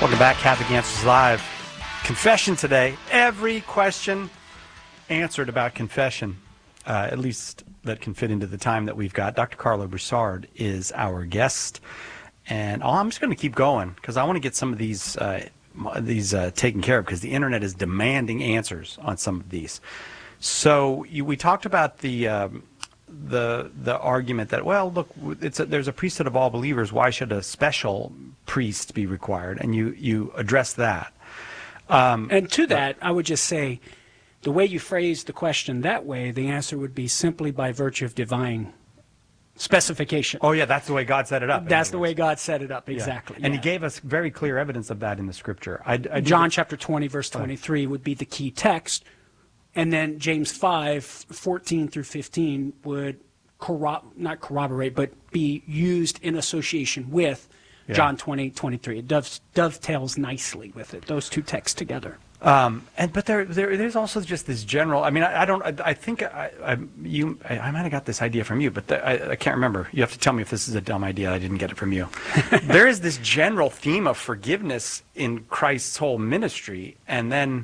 Welcome back, Catholic Answers Live. Confession today. Every question answered about confession, at least that can fit into the time that we've got. Dr. Karlo Broussard is our guest. And I'm just going to keep going because I want to get some of these taken care of because the internet is demanding answers on some of these. So we talked about the argument that, well, look, there's a priesthood of all believers. Why should a special priest be required? And you address that. And to that, I would just say, the way you phrase the question that way, the answer would be simply by virtue of divine specification. Oh, yeah, that's the way God set it up. That's the way God set it up, exactly. Yeah. And He gave us very clear evidence of that in the Scripture. John chapter 20, verse 23 would be the key text. And then James 5, 14 through 15 would not corroborate, but be used in association with John 20, 23. It dovetails nicely with it, those two texts together. But there's also just this general. I mean, I think I might have got this idea from you, but I can't remember. You have to tell me if this is a dumb idea. I didn't get it from you. There is this general theme of forgiveness in Christ's whole ministry, and then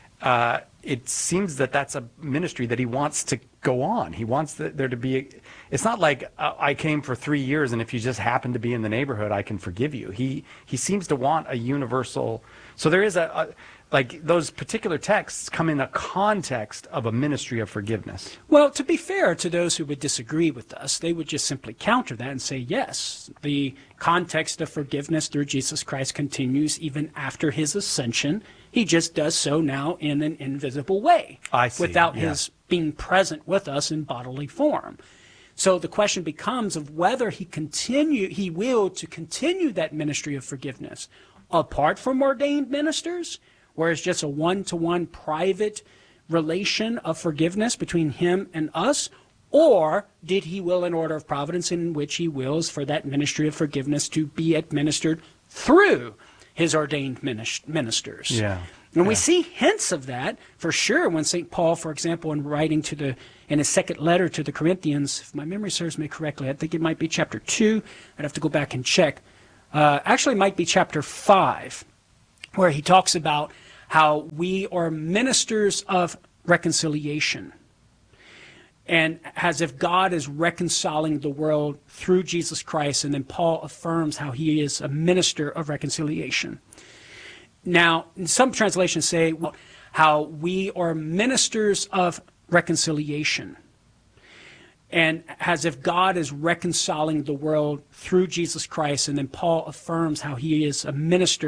it seems that that's a ministry that He wants to go on. He wants there to be. It's not like I came for 3 years, and if you just happen to be in the neighborhood, I can forgive you. He seems to want a universal. So there is like those particular texts come in the context of a ministry of forgiveness. Well, to be fair to those who would disagree with us, they would just simply counter that and say, yes, the context of forgiveness through Jesus Christ continues even after His ascension. He just does so now in an invisible way, without His being present with us in bodily form. So the question becomes of whether He will to continue that ministry of forgiveness apart from ordained ministers, where it's just a one-to-one private relation of forgiveness between Him and us, or did He will in order of providence in which He wills for that ministry of forgiveness to be administered through His ordained ministers. Yeah. And we see hints of that for sure when St. Paul, for example, in writing in his second letter to the Corinthians, if my memory serves me correctly, I think it might be chapter 2. I'd have to go back and check. Actually, it might be chapter 5, where he talks about how we are ministers of reconciliation. And as if God is reconciling the world through Jesus Christ, and then Paul affirms how He is a minister of reconciliation. Now, some translations say how we are ministers of reconciliation. And as if God is reconciling the world through Jesus Christ, and then Paul affirms how He is a minister